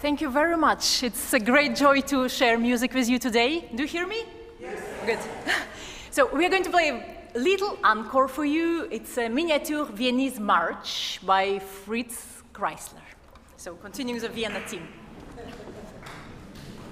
Thank you very much. It's a great joy to share music with you today. Do you hear me? Yes. Good. So we are going to play a little encore for you. It's a miniature Viennese march by Fritz Kreisler. So continuing the Vienna theme.